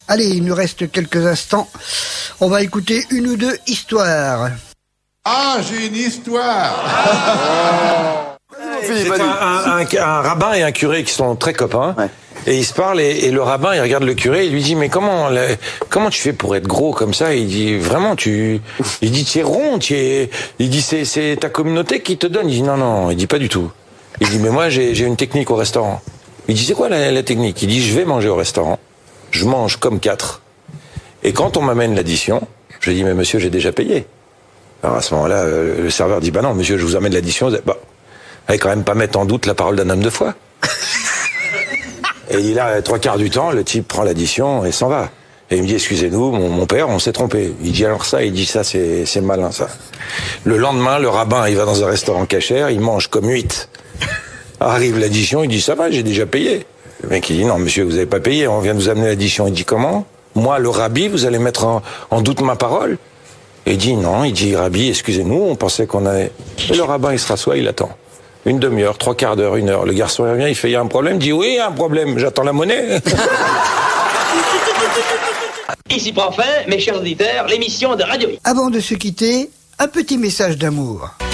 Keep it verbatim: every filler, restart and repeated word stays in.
Allez, il nous reste quelques instants. On va écouter une ou deux histoires. Ah, j'ai une histoire. C'est un, un, un, un rabbin et un curé qui sont très copains. Ouais. Et ils se parlent et, et le rabbin il regarde le curé et il lui dit mais comment la, comment tu fais pour être gros comme ça? Il dit vraiment tu il dit tu es rond, tu es il dit c'est c'est ta communauté qui te donne. Il dit non non, il dit pas du tout. Il dit mais moi j'ai j'ai une technique au restaurant. Il dit c'est quoi la, la technique? Il dit je vais manger au restaurant, je mange comme quatre et quand on m'amène l'addition, je dis mais monsieur j'ai déjà payé. Alors à ce moment-là le, le serveur dit bah non monsieur je vous amène l'addition. Bah allez quand même pas mettre en doute la parole d'un homme de foi. Et il dit là, trois quarts du temps, le type prend l'addition et s'en va. Et il me dit, excusez-nous, mon, mon père, on s'est trompé. Il dit alors ça, il dit ça, c'est, c'est malin ça. Le lendemain, le rabbin, il va dans un restaurant cachère, il mange comme huit. Arrive l'addition, il dit ça va, j'ai déjà payé. Le mec, il dit non, monsieur, vous avez pas payé, on vient de vous amener l'addition. Il dit comment? Moi, le rabbi, vous allez mettre en, en doute ma parole? Et il dit non, il dit rabbi, excusez-nous, on pensait qu'on avait... Et le rabbin, il se rassoit, il attend. Une demi-heure, trois quarts d'heure, une heure. Le garçon revient, il fait, il y a un problème? Il dit, oui, il y a un problème, j'attends la monnaie. Ici prend fin, mes chers auditeurs, l'émission de Radio. Avant de se quitter, un petit message d'amour.